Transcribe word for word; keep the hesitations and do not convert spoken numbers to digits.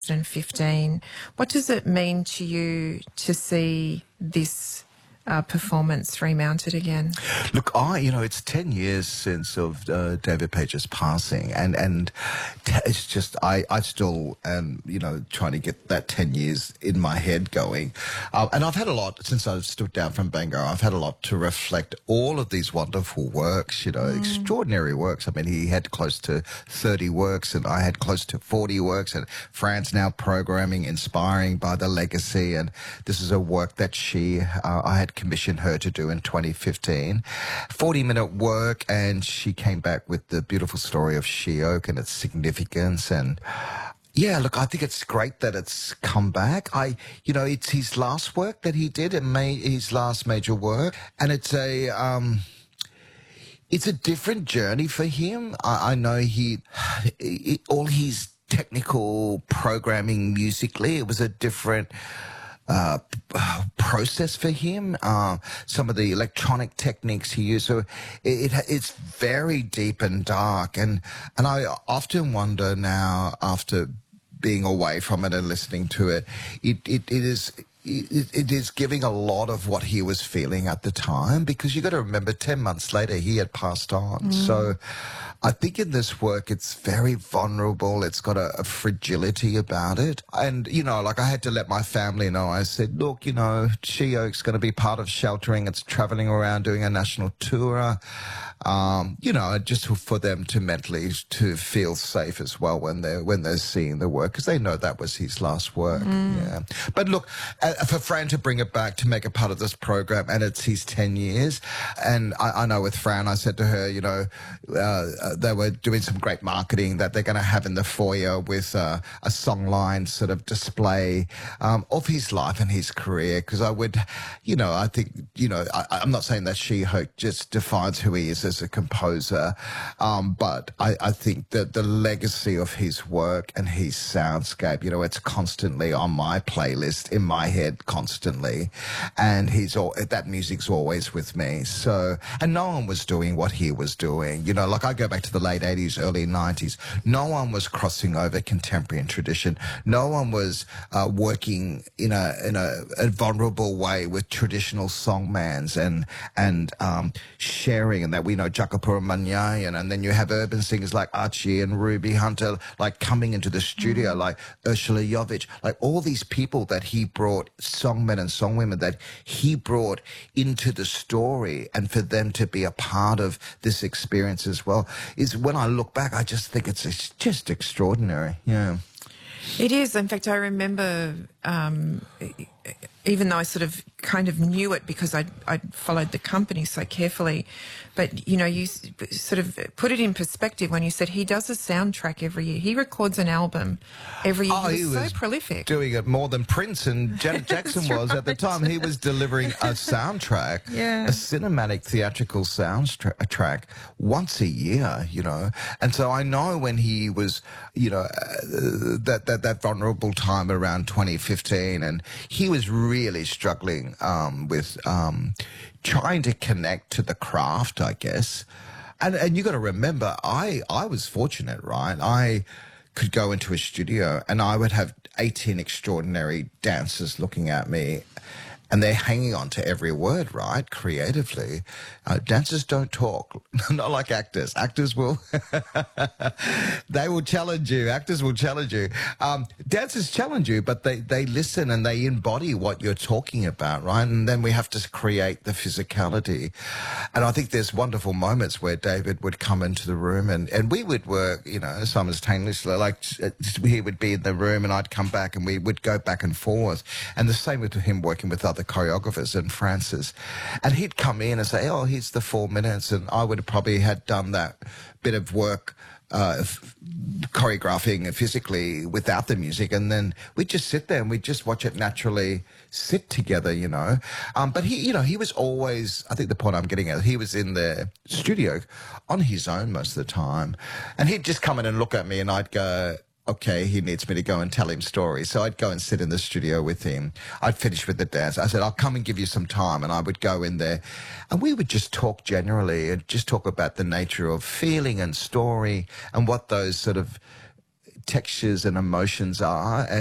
fifteen. What does it mean to you to see this uh, performance remounted again? Look, I, you know, it's ten years since of uh, David Page's passing, and and t- it's just I I still am, you know, trying to get that ten years in my head going, uh, and I've had a lot since I stood down from Bango. I've had a lot to reflect all of these wonderful works, you know, mm. extraordinary works. I mean, he had close to thirty works, and I had close to forty works, and Fran's now programming, inspiring by the legacy, and this is a work that she uh, I had commissioned her to do in twenty fifteen. forty minute work, and she came back with the beautiful story of She-Oak and its significance. And yeah, look, I think it's great that it's come back. I, you know, it's his last work that he did, and made his last major work, and it's a, um, it's a different journey for him. I, I know he, he, all his technical programming musically, it was a different Uh, process for him. Uh, some of the electronic techniques he used, so it, it it's very deep and dark. And and I often wonder now, after being away from it and listening to it, it it, it is. It, it is giving a lot of what he was feeling at the time, because you got to remember, ten months later he had passed on. Mm. So I think in this work it's very vulnerable. It's got a, a fragility about it. And, you know, like I had to let my family know. I said, look, you know, She-Oak's going to be part of Sheltering. It's traveling around doing a national tour. Um, you know, just for them to mentally to feel safe as well when they're when they're seeing the work, because they know that was his last work. Mm. Yeah. But look, uh, for Fran to bring it back to make a part of this program, and it's his ten years, and I, I know with Fran, I said to her, you know, uh, they were doing some great marketing that they're going to have in the foyer with uh, a songline sort of display um, of his life and his career, because I would, you know, I think, you know, I, I'm not saying that She-Oak just defines who he is as a composer, um, but I, I think that the legacy of his work and his soundscape, you know, it's constantly on my playlist, in my head constantly, and he's all, that music's always with me. So, and no one was doing what he was doing, you know, like I go back to the late eighties, early nineties, no one was crossing over contemporary and tradition. No one was uh, working in a in a, a vulnerable way with traditional songmans and and um, sharing, and that we know Jakapura Manyayan, and then you have urban singers like Archie and Ruby Hunter, like coming into the studio, mm. like Ursula Jovic, like all these people that he brought, songmen and songwomen that he brought into the story, and for them to be a part of this experience as well, is when I look back, I just think it's, it's just extraordinary. Yeah. It is. In fact, I remember, um, even though I sort of kind of knew it because I I followed the company so carefully, but, you know, you sort of put it in perspective when you said he does a soundtrack every year. He records an album every year. Oh, he, was he was so prolific. Doing it more than Prince and Janet Jackson was right. At the time. He was delivering a soundtrack, yeah. a cinematic theatrical soundtrack once a year, you know. And so I know when he was, you know, uh, that, that, that vulnerable time around twenty fifteen, and he was really struggling um, with um, trying to connect to the craft, I guess. And and you got to remember, I I was fortunate, right? I could go into a studio and I would have eighteen extraordinary dancers looking at me, and they're hanging on to every word, right? Creatively. Uh, dancers don't talk, not like actors. Actors will, they will challenge you. Actors will challenge you. Um, dancers challenge you, but they, they listen and they embody what you're talking about, right? And then we have to create the physicality. And I think there's wonderful moments where David would come into the room and, and we would work, you know, simultaneously. Like he would be in the room and I'd come back and we would go back and forth. And the same with him working with other choreographers and Francis, and he'd come in and say, oh, here's the four minutes, and I would have probably had done that bit of work uh choreographing physically without the music, and then we'd just sit there and we'd just watch it naturally sit together, you know. Um but he, you know, he was always, I think the point I'm getting at, he was in the studio on his own most of the time, and he'd just come in and look at me and I'd go, okay, he needs me to go and tell him stories. So I'd go and sit in the studio with him. I'd finish with the dance. I said, I'll come and give you some time. And I would go in there and we would just talk generally and just talk about the nature of feeling and story and what those sort of textures and emotions are. And